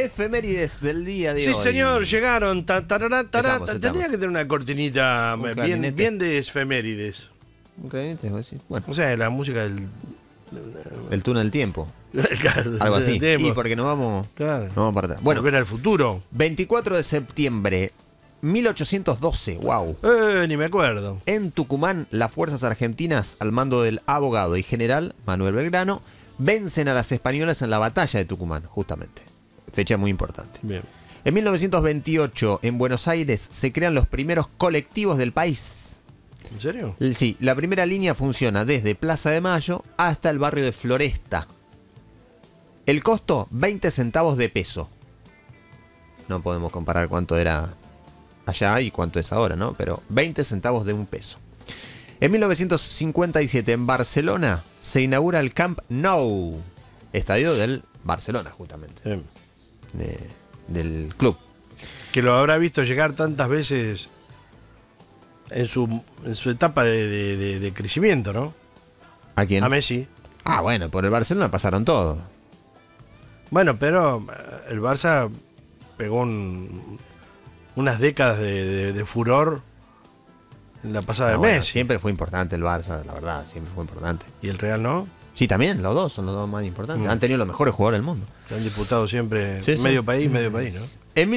efemérides del día de hoy. Sí, señor, llegaron. Estamos. Tendría que tener una cortinita bien de efemérides. ¿Un clarinete? Bueno. O sea, la música del... El túnel del tiempo. Claro, Algo así. tiempo. Y porque nos vamos para atrás. Bueno, ver al futuro. 24 de septiembre 1812, wow. Ni me acuerdo. En Tucumán, las fuerzas argentinas, al mando del abogado y general Manuel Belgrano, vencen a las españolas en la batalla de Tucumán, justamente. Fecha muy importante. Bien. En 1928, en Buenos Aires, se crean los primeros colectivos del país. ¿En serio? Sí, la primera línea funciona desde Plaza de Mayo hasta el barrio de Floresta. El costo, 20 centavos de peso. No podemos comparar cuánto era allá y cuánto es ahora, ¿no? Pero 20 centavos de un peso. En 1957, en Barcelona, se inaugura el Camp Nou, estadio del Barcelona, justamente. Sí. Del club. Que lo habrá visto llegar tantas veces en su etapa de crecimiento, ¿no? ¿A quién? A Messi. Ah, bueno, por el Barcelona pasaron todos. Bueno, pero el Barça pegó unas décadas de furor en la pasada de Bueno, Messi. siempre fue importante el Barça, la verdad, siempre fue importante. ¿Y el Real no? Sí, también, los dos son los dos más importantes. Han tenido los mejores jugadores del mundo. Se han disputado siempre Sí, medio sí. país, ¿no? En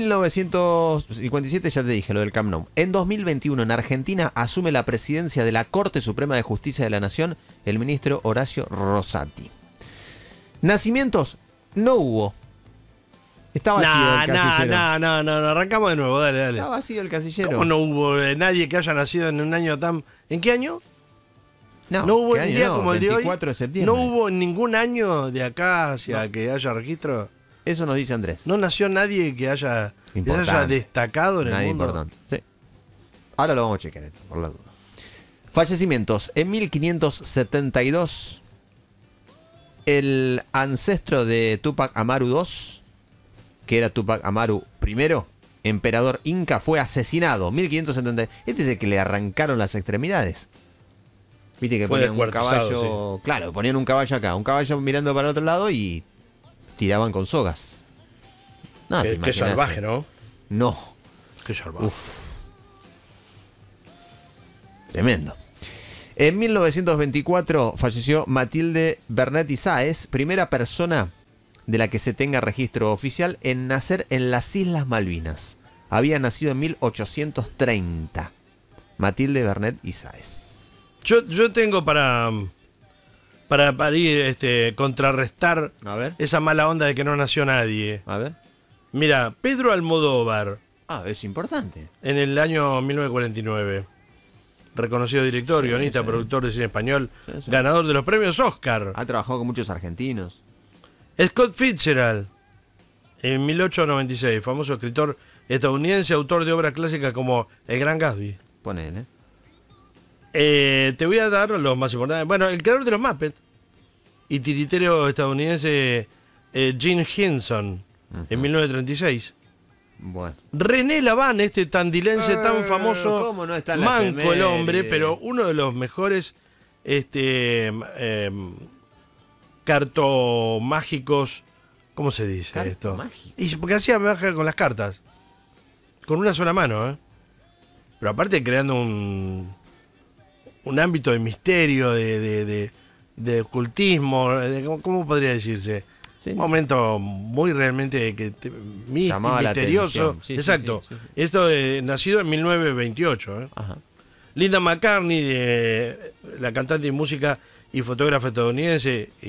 1957 ya te dije lo del Camp Nou. En 2021 en Argentina asume la presidencia de la Corte Suprema de Justicia de la Nación el ministro Horacio Rosati. Nacimientos no hubo. Está vacío el casillero. No, arrancamos de nuevo, dale. Está vacío el casillero. ¿Cómo no hubo nadie que haya nacido en un año tan... ¿En qué año? No hubo ¿qué un año? día No, como el de hoy. 24 de septiembre. No hubo ningún año de acá hacia que haya registro. Eso nos dice Andrés. No nació nadie que se haya destacado en el Nadie mundo. importante. Sí. Ahora lo vamos a chequear esto, por la duda. Fallecimientos. En 1572, el ancestro de Tupac Amaru II, que era Tupac Amaru I, emperador inca, fue asesinado. 1570. Este es el que le arrancaron las extremidades. Viste que Fue ponían un caballo. Sí. Claro, ponían un caballo acá, un caballo mirando para el otro lado y tiraban con sogas. No, Qué salvaje, ¿no? No. Qué salvaje. Uf. Tremendo. En 1924 falleció Matilde Bernet y Sáez, primera persona de la que se tenga registro oficial en nacer en las Islas Malvinas. Había nacido en 1830. Matilde Bernet y Sáez. Yo tengo para ir contrarrestar esa mala onda de que no nació nadie. A ver. Mira, Pedro Almodóvar. Ah, es importante. En el año 1949. Reconocido director, guionista, productor de cine español, ganador de los premios Oscar. Ha trabajado con muchos argentinos. Scott Fitzgerald, en 1896, famoso escritor estadounidense, autor de obras clásicas como El Gran Gatsby. Ponele. Te voy a dar los más importantes. Bueno, el creador de los Muppets y tiritero estadounidense Gene Henson, en 1936. Bueno. René Laván, este tandilense tan famoso, ¿cómo no está en la manco el efeméride? hombre, pero uno de los mejores cartomágicos. ¿Cómo se dice esto? Y porque hacía magia con las cartas, con una sola mano, pero aparte creando un ámbito de misterio, de ocultismo, ¿cómo podría decirse? Sí. Un momento muy realmente misterioso. Sí, exacto. Sí. Esto nacido en 1928. Ajá. Linda McCartney, la cantante y música y fotógrafa estadounidense,